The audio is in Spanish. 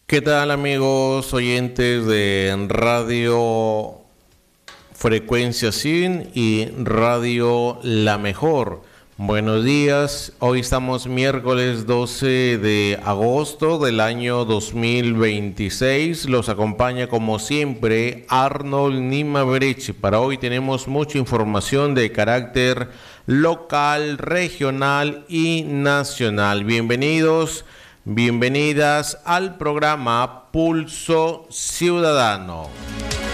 ¿Qué tal, amigos oyentes de Radio Frecuencia Sin y Radio La Mejor? Buenos días, hoy estamos miércoles 12 de agosto del año 2026. Los acompaña como siempre Arnold Nimabrich. Para hoy tenemos mucha información de carácter local, regional y nacional. Bienvenidas al programa Pulso Ciudadano.